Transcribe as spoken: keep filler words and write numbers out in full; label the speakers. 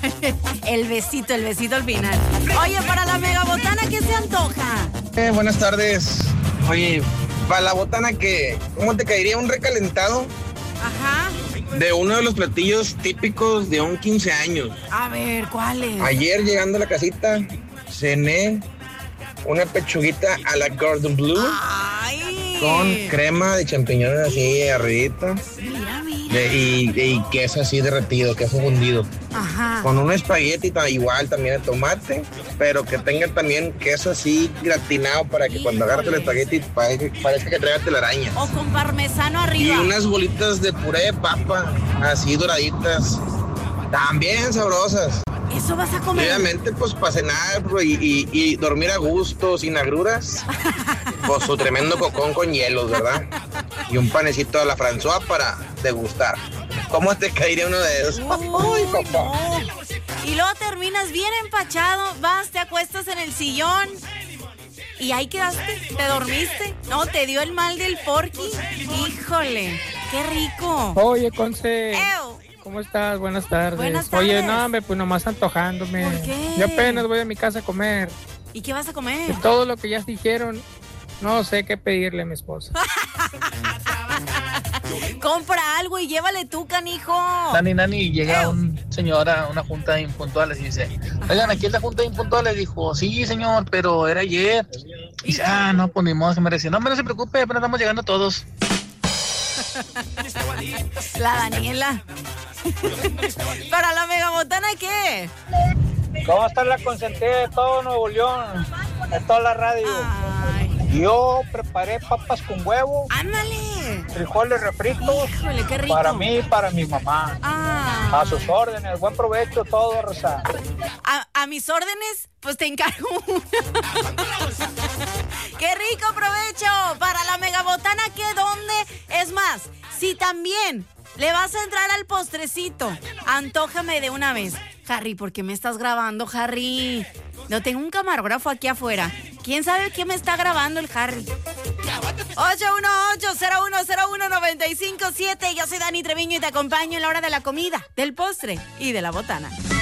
Speaker 1: El besito, el besito al final. Oye, para la megabotana, ¿qué se antoja?
Speaker 2: Eh, buenas tardes. Oye, para la botana, ¿qué? ¿Cómo te caería un recalentado?
Speaker 1: Ajá.
Speaker 2: De uno de los platillos típicos de un quince años.
Speaker 1: A ver, ¿cuál es?
Speaker 2: Ayer llegando a la casita, cené una pechuguita a la Gordon Blue.
Speaker 1: Ay.
Speaker 2: Con crema de champiñones así arribita.
Speaker 1: Mira, mira.
Speaker 2: De, y, y queso así derretido, queso fundido.
Speaker 1: Ajá.
Speaker 2: Con un espagueti igual también de tomate, pero que tenga también queso así gratinado para que
Speaker 1: Híjole.
Speaker 2: Cuando agarres el espagueti parezca, parezca que traiga telaraña.
Speaker 1: O con parmesano arriba.
Speaker 2: Y unas bolitas de puré de papa, así doraditas, también sabrosas.
Speaker 1: ¿Eso vas a comer?
Speaker 2: Obviamente, pues para cenar y, y, y dormir a gusto, sin agruras. Pues su tremendo cocón con hielos, ¿verdad? Y un panecito a la François para degustar. ¿Cómo te caería uno de esos?
Speaker 1: Uy, no. Y luego terminas bien empachado, vas, te acuestas en el sillón y ahí quedaste, te dormiste. No, te dio el mal del porqui. Híjole, qué rico.
Speaker 3: Oye, Conce.
Speaker 1: Ew.
Speaker 3: ¿Cómo estás? Buenas tardes.
Speaker 1: Buenas
Speaker 3: Oye,
Speaker 1: tardes.
Speaker 3: no, hombre, pues nomás antojándome.
Speaker 1: ¿Por qué?
Speaker 3: Yo apenas voy a mi casa a comer.
Speaker 1: ¿Y qué vas a comer?
Speaker 3: De todo lo que ya dijeron, no sé qué pedirle a mi esposa.
Speaker 1: Compra algo y llévale tú, canijo.
Speaker 4: Nani, Nani, llega
Speaker 1: Ew.
Speaker 4: un señor a una junta de impuntuales y dice, oigan, aquí es la junta de impuntuales. Dijo, sí, señor, pero era ayer. Y dice, ah, no, pues ni modo, se merece. No, no se preocupe, apenas estamos llegando todos.
Speaker 1: La Daniela. ¿Para la megabotana qué?
Speaker 5: ¿Cómo está la consentida de todo Nuevo León? De toda la radio.
Speaker 1: Ay,
Speaker 5: Yo preparé papas con huevo,
Speaker 1: ándale.
Speaker 5: frijoles refritos,
Speaker 1: Híjole, qué rico.
Speaker 5: para mí y para mi mamá.
Speaker 1: Ah.
Speaker 5: A sus órdenes, buen provecho todo, Rosa.
Speaker 1: A, a mis órdenes, pues te encargo una. ¡Qué rico provecho! Para la megabotana, ¿qué dónde? Es más, si también le vas a entrar al postrecito, antójame de una vez. Harry, ¿por qué me estás grabando, Harry? No tengo un camarógrafo aquí afuera. ¿Quién sabe qué me está grabando el Harry? ocho uno ocho, cero uno cero uno, nueve cinco siete. Yo soy Dani Treviño y te acompaño en la hora de la comida, del postre y de la botana.